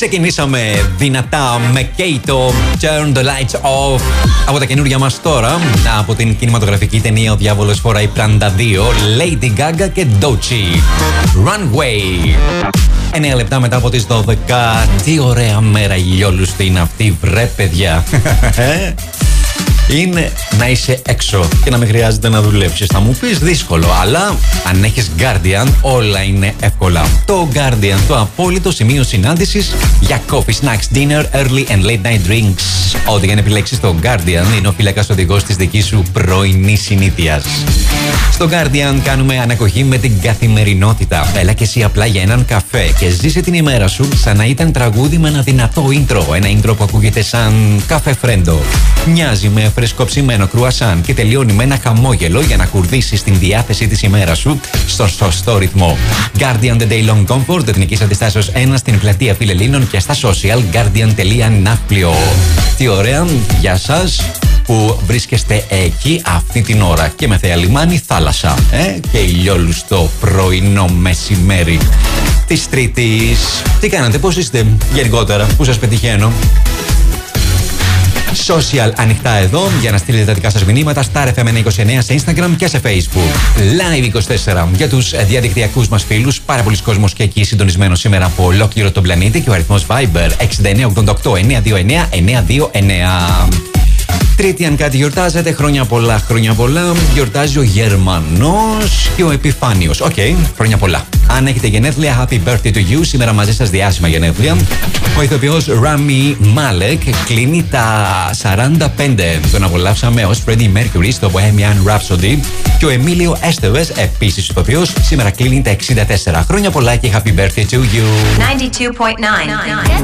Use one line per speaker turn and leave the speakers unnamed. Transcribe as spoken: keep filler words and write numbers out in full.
Ξεκινήσαμε δυνατά με Kato, Turn the Lights Off, από τα καινούργια μας τώρα, από την κινηματογραφική ταινία Ο Διάβολος φοράει πράντα δύο, Lady Gaga και Doechii, Runway. Εννέα λεπτά μετά από τις δώδεκα. Τι ωραία μέρα ηλιόλουστη είναι αυτή, βρε παιδιά. Είναι να είσαι έξω και να μην χρειάζεται να δουλέψεις. Θα μου πεις δύσκολο, αλλά αν έχεις Guardian όλα είναι εύκολα. Το Guardian, το απόλυτο σημείο συνάντησης για coffee, snacks, dinner, early and late night drinks. Ό,τι και αν επιλέξεις, το Guardian είναι ο φύλακας οδηγός της δικής σου πρωινής συνήθειας. Στο Guardian κάνουμε ανακοχή με την καθημερινότητα. Έλα και εσύ απλά για έναν καφέ και ζήσε την ημέρα σου σαν να ήταν τραγούδι με ένα δυνατό intro. Ένα intro που ακούγεται σαν καφέ φρέντο. Μοιάζει με φρεσκοψημένο κρουασάν και τελειώνει με ένα χαμόγελο για να κουρδίσεις την διάθεση της ημέρας σου στο σωστό ρυθμό. Guardian The Day Long Comfort, εθνικής αντιστάσεως ένα στην πλατεία Φιλελλήνων και στα social guardian.nafplio. Τι ωραία για σας που βρίσκεστε εκεί αυτή την ώρα και με θέα λιμάνι, θάλασσα ε? και ηλιόλουστο πρωινό μεσημέρι της Τρίτης. Τι κάνατε, πώς είστε γενικότερα, πού σας πετυχαίνω? Social ανοιχτά εδώ για να στείλετε τα δικά σας μηνύματα. Star εφ εμ είκοσι εννέα σε Instagram και σε Facebook. Live είκοσι τέσσερα για τους διαδικτυακούς μας φίλους. Πάρα πολλοί κόσμος και εκεί συντονισμένος σήμερα από ολόκληρο τον πλανήτη. Και ο αριθμός Viber εξήντα εννέα ογδόντα οκτώ εννιακόσια είκοσι εννέα εννιακόσια είκοσι εννέα. Τρίτη, αν κάτι γιορτάζετε, χρόνια πολλά, χρόνια πολλά. Γιορτάζει ο Γερμανός και ο Επιφάνιος. Οκ, okay, χρόνια πολλά. Αν έχετε γενέθλια, happy birthday to you. Σήμερα μαζί σας διάσημα γενέθλια. Ο ηθοποιός Rami Malek κλείνει τα σαράντα πέντε. Τον απολαύσαμε ως Freddie Mercury στο Bohemian Rhapsody. Και ο Εμίλιο Έστεβες, επίσης ηθοποιός, σήμερα κλείνει τα εξήντα τέσσερα. Χρόνια πολλά και happy birthday to you.
ninety-two point nine